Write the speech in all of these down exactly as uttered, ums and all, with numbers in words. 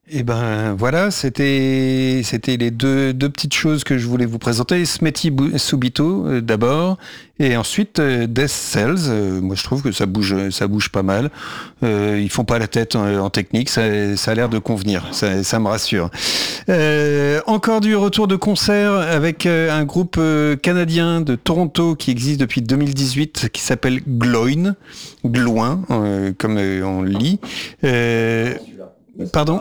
Et ben voilà, c'était c'était les deux deux petites choses que je voulais vous présenter. Smetty Subito euh, d'abord, et ensuite euh, Death Cells. Euh, moi, je trouve que ça bouge ça bouge pas mal. Euh, ils font pas la tête en, en technique, ça, ça a l'air de convenir. Ça, ça me rassure. Euh, encore du retour de concert avec euh, un groupe euh, canadien de Toronto qui existe depuis deux mille dix-huit, qui s'appelle Gloin, Gloin, euh, comme euh, on le lit. Euh, Pardon.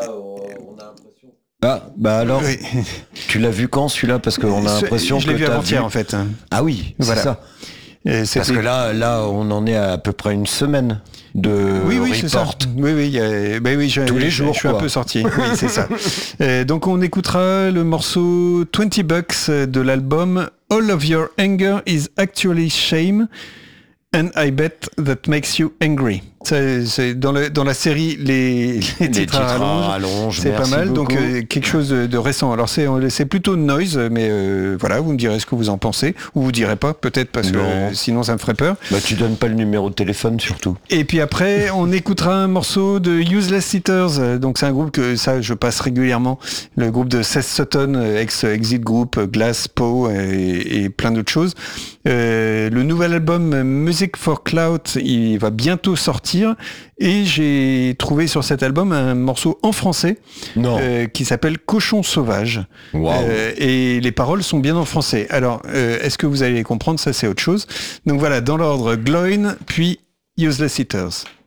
Ah, bah alors, oui. Tu l'as vu quand celui-là? Parce qu'on a l'impression que je l'ai vu avant-hier vu... en fait. Ah oui, c'est voilà. ça. Et parce que là, là, on en est à, à peu près une semaine de oui, oui, report. C'est ça. Oui, oui, a... ben oui, je, tous les jours. Je suis quoi. un peu sorti. Oui, c'est ça. Et donc on écoutera le morceau vingt bucks de l'album All of Your Anger is Actually Shame. And I bet that makes you angry. C'est, c'est dans, le, dans la série les, les, les titres, titres à rallonge, rallonge c'est pas mal. Beaucoup. Donc euh, quelque chose de, de récent. Alors c'est, c'est plutôt noise, mais euh, voilà, vous me direz ce que vous en pensez, ou vous direz pas, peut-être parce non. que euh, sinon ça me ferait peur. Bah tu donnes pas le numéro de téléphone surtout. Et puis après, on écoutera un morceau de Useless Sitters. Donc c'est un groupe que ça je passe régulièrement. Le groupe de Seth Sutton, ex Exit Group, Glass, Poe et, et plein d'autres choses. Euh, le nouvel album Music for Clout, il va bientôt sortir. Et j'ai trouvé sur cet album un morceau en français euh, qui s'appelle Cochon Sauvage. Wow. Euh, et les paroles sont bien en français. Alors, euh, est-ce que vous allez les comprendre? Ça, c'est autre chose. Donc voilà, dans l'ordre, Gloin, puis Useless Eaters.